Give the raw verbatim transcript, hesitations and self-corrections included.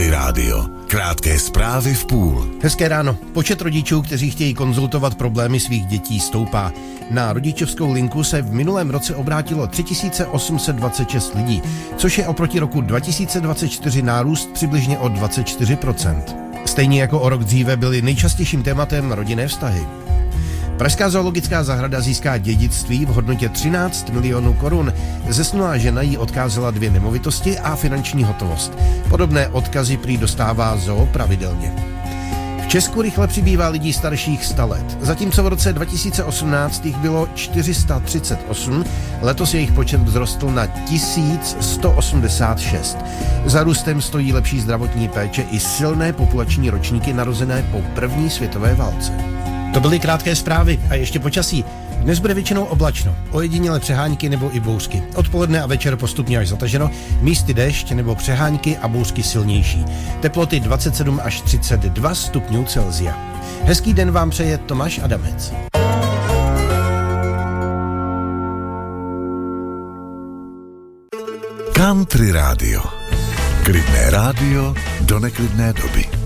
Country Rádio. Krátké zprávy v půl. Hezké ráno. Počet rodičů, kteří chtějí konzultovat problémy svých dětí, stoupá. Na rodičovskou linku se v minulém roce obrátilo tři tisíce osm set dvacet šest lidí, což je oproti roku dva tisíce dvacet čtyři nárůst přibližně o dvacet čtyři procent. Stejně jako o rok dříve byly nejčastějším tématem rodinné vztahy. Pražská zoologická zahrada získá dědictví v hodnotě třináct milionů korun. Zesnulá žena jí odkázala dvě nemovitosti a finanční hotovost. Podobné odkazy prý dostává zoo pravidelně. V Česku rychle přibývá lidí starších sto let. Zatímco v roce dva tisíce osmnáct jich bylo čtyři sta třicet osm, letos jejich počet vzrostl na tisíc sto osmdesát šest. Za růstem stojí lepší zdravotní péče i silné populační ročníky narozené po první světové válce. To byly krátké zprávy a ještě počasí. Dnes bude většinou oblačno, ojedinělé přehánky nebo i bouřky. Odpoledne a večer postupně až zataženo, místy déšť nebo přehánky a bouřky silnější. Teploty dvacet sedm až třicet dva stupňů Celsia. Hezký den vám přeje Tomáš Adamec. Country Rádio. Klidné rádio do neklidné doby.